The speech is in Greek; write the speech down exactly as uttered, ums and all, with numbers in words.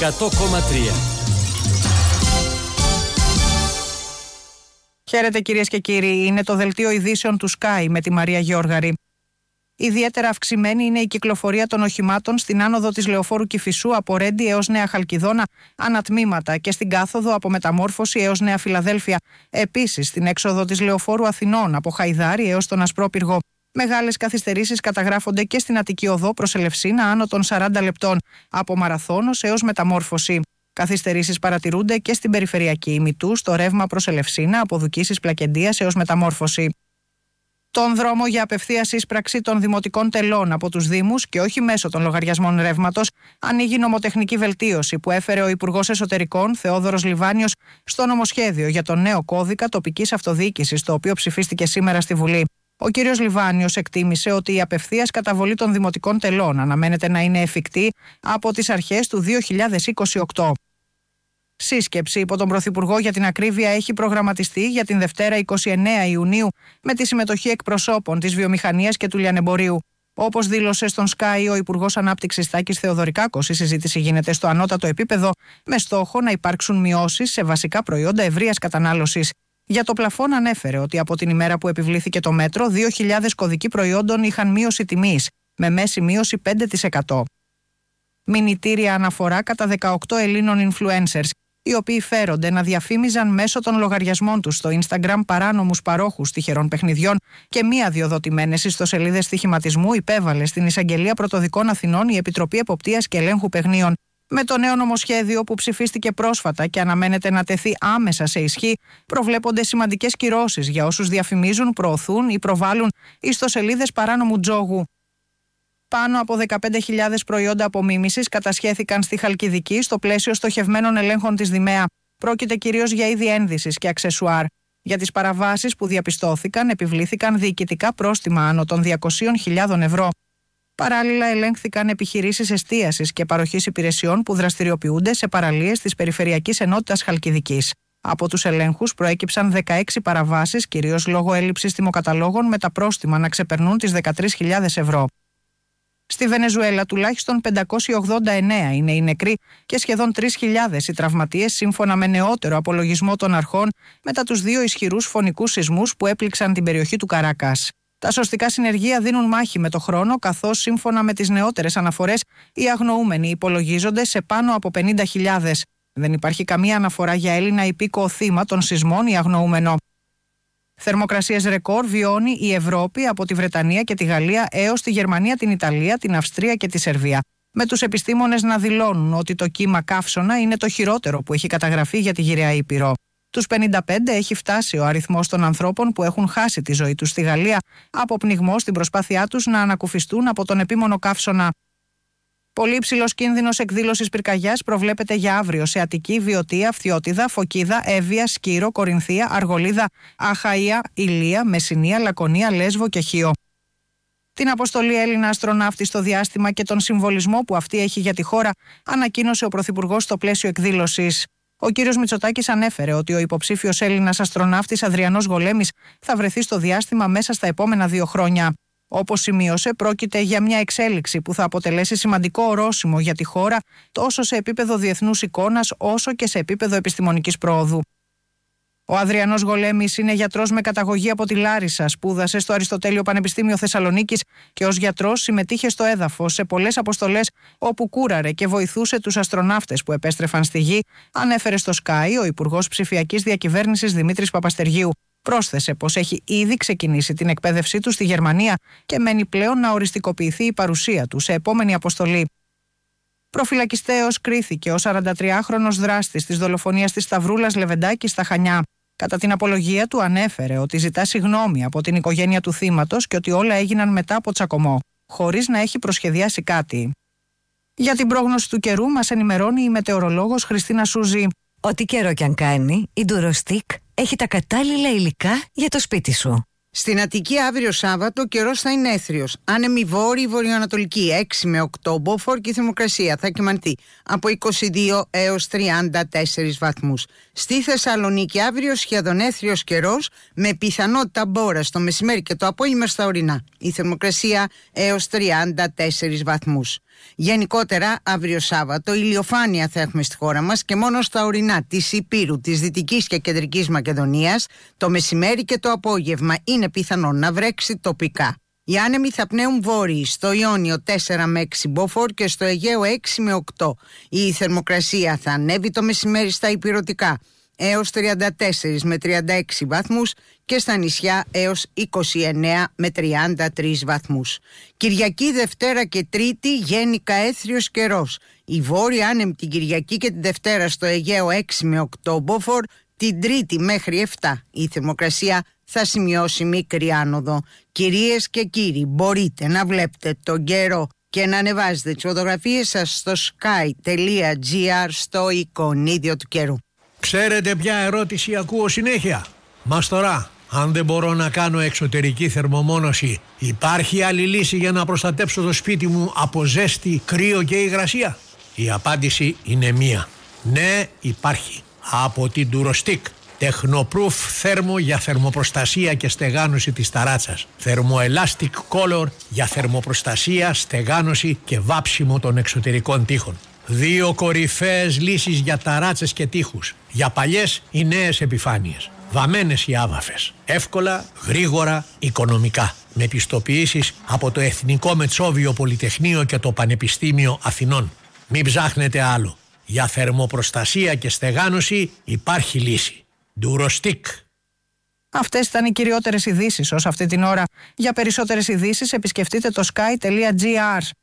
εκατό κόμμα τρία. Χαίρετε κυρίες και κύριοι, είναι το δελτίο ειδήσεων του Sky με τη Μαρία Γιώργαρη. Ιδιαίτερα αυξημένη είναι η κυκλοφορία των οχημάτων στην άνοδο της Λεωφόρου Κηφισού από Ρέντι έως Νέα Χαλκιδόνα ανατμήματα και στην κάθοδο από Μεταμόρφωση έως Νέα Φιλαδέλφια. Επίσης στην έξοδο της Λεωφόρου Αθηνών από Χαϊδάρι έως τον Ασπρόπυργο. Μεγάλες καθυστερήσεις καταγράφονται και στην Αττική Οδό προς Ελευσίνα άνω των σαράντα λεπτών, από Μαραθώνος έως Μεταμόρφωση. Καθυστερήσεις παρατηρούνται και στην περιφερειακή ημιτού στο ρεύμα προς Ελευσίνα από Δουκίσης Πλακεντίας έως Μεταμόρφωση. Τον δρόμο για απευθείας ίσπραξη των δημοτικών τελών από τους Δήμους και όχι μέσω των λογαριασμών ρεύματος ανοίγει νομοτεχνική βελτίωση που έφερε ο Υπουργός Εσωτερικών Θεόδωρος Λιβάνιος στο νομοσχέδιο για τον νέο κώδικα τοπικής αυτοδιοίκησης, το οποίο ψηφίστηκε σήμερα στη Βουλή. Ο κ. Λιβάνιος εκτίμησε ότι η απευθείας καταβολή των δημοτικών τελών αναμένεται να είναι εφικτή από τις αρχές του δύο χιλιάδες είκοσι οκτώ. Σύσκεψη υπό τον Πρωθυπουργό για την ακρίβεια έχει προγραμματιστεί για την Δευτέρα εικοστή ενάτη Ιουνίου με τη συμμετοχή εκπροσώπων της βιομηχανίας και του λιανεμπορίου. Όπως δήλωσε στον Sky ο Υπουργός Ανάπτυξης Τάκης Θεοδωρικάκος, η συζήτηση γίνεται στο ανώτατο επίπεδο με στόχο να υπάρξουν μειώσεις σε βασικά προϊόντα ευρείας κατανάλωσης. Για το πλαφόν ανέφερε ότι από την ημέρα που επιβλήθηκε το μέτρο, δύο χιλιάδες κωδικοί προϊόντων είχαν μείωση τιμής, με μέση μείωση πέντε τοις εκατό. Μηνυτήρια αναφορά κατά δεκαοκτώ Ελλήνων influencers, οι οποίοι φέρονται να διαφήμιζαν μέσω των λογαριασμών τους στο Instagram παράνομους παρόχους τυχερών παιχνιδιών και μη αδειοδοτημένες ιστοσελίδες στοιχηματισμού, υπέβαλε στην Εισαγγελία Πρωτοδικών Αθηνών η Επιτροπή Εποπτείας και Ελέγχου Παιχνίων. Με το νέο νομοσχέδιο που ψηφίστηκε πρόσφατα και αναμένεται να τεθεί άμεσα σε ισχύ, προβλέπονται σημαντικές κυρώσεις για όσους διαφημίζουν, προωθούν ή προβάλλουν ιστοσελίδες παράνομου τζόγου. Πάνω από δεκαπέντε χιλιάδες προϊόντα απομίμησης κατασχέθηκαν στη Χαλκιδική στο πλαίσιο στοχευμένων ελέγχων της Δημαία. Πρόκειται κυρίως για είδη ένδυσης και αξεσουάρ. Για τις παραβάσεις που διαπιστώθηκαν, επιβλήθηκαν διοικητικά πρόστιμα άνω των διακόσιες χιλιάδες ευρώ. Παράλληλα, ελέγχθηκαν επιχειρήσεις εστίασης και παροχής υπηρεσιών που δραστηριοποιούνται σε παραλίες της Περιφερειακής Ενότητας Χαλκιδικής. Από τους ελέγχους προέκυψαν δεκαέξι παραβάσεις, κυρίως λόγω έλλειψης τιμοκαταλόγων, με τα πρόστιμα να ξεπερνούν τις δεκατρείς χιλιάδες ευρώ. Στη Βενεζουέλα, τουλάχιστον πεντακόσιοι ογδόντα εννέα είναι οι νεκροί και σχεδόν τρεις χιλιάδες οι τραυματίες, σύμφωνα με νεότερο απολογισμό των αρχών, μετά τους δύο ισχυρούς φωνικούς σεισμούς που έπληξαν την περιοχή του Καράκας. Τα σωστικά συνεργεία δίνουν μάχη με το χρόνο, καθώς σύμφωνα με τις νεότερες αναφορές, οι αγνοούμενοι υπολογίζονται σε πάνω από πενήντα χιλιάδες. Δεν υπάρχει καμία αναφορά για Έλληνα υπήκοο θύμα των σεισμών ή αγνοούμενο. Θερμοκρασίες ρεκόρ βιώνει η Ευρώπη από τη Βρετανία και τη Γαλλία έως τη Γερμανία, την Ιταλία, την Αυστρία και τη Σερβία. Με τους επιστήμονες να δηλώνουν ότι το κύμα καύσωνα είναι το χειρότερο που έχει καταγραφεί για τη γυραιά Ήπειρο. Τους πενήντα πέντε έχει φτάσει ο αριθμός των ανθρώπων που έχουν χάσει τη ζωή τους στη Γαλλία από πνιγμό στην προσπάθειά τους να ανακουφιστούν από τον επίμονο καύσωνα. Πολύ υψηλός κίνδυνος εκδήλωσης πυρκαγιάς προβλέπεται για αύριο σε Αττική, Βιωτία, Φθιώτιδα, Φωκίδα, Εύβοια, Σκύρο, Κορινθία, Αργολίδα, Αχαΐα, Ηλία, Μεσσηνία, Λακωνία, Λέσβο και Χίο. Την αποστολή Έλληνα αστροναύτη στο διάστημα και τον συμβολισμό που αυτή έχει για τη χώρα ανακοίνωσε ο Πρωθυπουργός στο πλαίσιο εκδήλωσης. Ο κύριος Μητσοτάκης ανέφερε ότι ο υποψήφιος Έλληνας αστροναύτης Αδριανός Γολέμης θα βρεθεί στο διάστημα μέσα στα επόμενα δύο χρόνια. Όπως σημείωσε, πρόκειται για μια εξέλιξη που θα αποτελέσει σημαντικό ορόσημο για τη χώρα τόσο σε επίπεδο διεθνούς εικόνας όσο και σε επίπεδο επιστημονικής πρόοδου. Ο Αδριανός Γολέμης είναι γιατρός με καταγωγή από τη Λάρισα, σπούδασε στο Αριστοτέλειο Πανεπιστήμιο Θεσσαλονίκης και ως γιατρός συμμετείχε στο έδαφος σε πολλές αποστολές όπου κούραρε και βοηθούσε τους αστροναύτες που επέστρεφαν στη γη, ανέφερε στο Sky ο Υπουργός Ψηφιακής Διακυβέρνησης Δημήτρης Παπαστεργίου. Πρόσθεσε πως έχει ήδη ξεκινήσει την εκπαίδευσή του στη Γερμανία και μένει πλέον να οριστικοποιηθεί η παρουσία του σε επόμενη αποστολή. Προφυλακιστέως κρίθηκε ο σαραντατριάχρονος δράστης της δολοφονίας της Σταυρούλας Λεβεντάκη στα Χανιά. Κατά την απολογία του ανέφερε ότι ζητά συγγνώμη από την οικογένεια του θύματος και ότι όλα έγιναν μετά από τσακωμό, χωρίς να έχει προσχεδιάσει κάτι. Για την πρόγνωση του καιρού μας ενημερώνει η μετεωρολόγος Χριστίνα Σούζη. Ό,τι καιρό κι αν κάνει, η Ντουροστίκ έχει τα κατάλληλα υλικά για το σπίτι σου. Στην Αττική αύριο Σάββατο καιρός θα είναι έθριος. Άνεμη βόρειη βορειοανατολική, έξι με οκτώ μποφόρ και η θερμοκρασία θα κυμανθεί από είκοσι δύο έως τριάντα τέσσερις βαθμούς. Στη Θεσσαλονίκη αύριο σχεδόν έθριος καιρός με πιθανότητα μπόρας το μεσημέρι και το απόγευμα στα ορεινά. Η θερμοκρασία έως τριάντα τέσσερις βαθμούς. Γενικότερα, αύριο Σάββατο, ηλιοφάνεια θα έχουμε στη χώρα μας και μόνο στα ορεινά της Ηπείρου, της Δυτικής και Κεντρικής Μακεδονίας, το μεσημέρι και το απόγευμα είναι πιθανό να βρέξει τοπικά. Οι άνεμοι θα πνέουν βόρειοι, στο Ιόνιο τέσσερα με έξι μποφόρ και στο Αιγαίο έξι με οκτώ. Η θερμοκρασία θα ανέβει το μεσημέρι στα ηπειρωτικά έως τριάντα τέσσερα με τριάντα έξι βαθμούς και στα νησιά έως είκοσι εννέα με τριάντα τρεις βαθμούς. Κυριακή, Δευτέρα και Τρίτη γένικα έθριος καιρός. Η βόρεια άνεμη την Κυριακή και την Δευτέρα στο Αιγαίο έξι με οκτώ μποφόρ, την Τρίτη μέχρι επτά. Η θερμοκρασία θα σημειώσει μικρή άνοδο. Κυρίες και κύριοι, μπορείτε να βλέπετε τον καιρό και να ανεβάζετε τις φωτογραφίες σας στο sky.gr στο εικονίδιο του καιρού. Ξέρετε ποια ερώτηση ακούω συνέχεια? Μας τώρα, αν δεν μπορώ να κάνω εξωτερική θερμομόνωση, υπάρχει άλλη λύση για να προστατέψω το σπίτι μου από ζέστη, κρύο και υγρασία? Η απάντηση είναι μία. Ναι, υπάρχει. Από την Durostick. Technoproof θέρμο για θερμοπροστασία και στεγάνωση της ταράτσας. Thermoelastic Color για θερμοπροστασία, στεγάνωση και βάψιμο των εξωτερικών τοίχων. Δύο κορυφαίες λύσεις για ταράτσες και τοίχους. Για παλιές ή νέες επιφάνειες. Βαμμένες ή άβαφες. Εύκολα, γρήγορα, οικονομικά. Με πιστοποιήσεις από το Εθνικό Μετσόβιο Πολυτεχνείο και το Πανεπιστήμιο Αθηνών. Μην ψάχνετε άλλο. Για θερμοπροστασία και στεγάνωση υπάρχει λύση. Durostick. Αυτές ήταν οι κυριότερες ειδήσεις ως αυτή την ώρα. Για περισσότερες ειδήσεις επισκεφτείτε το sky.gr.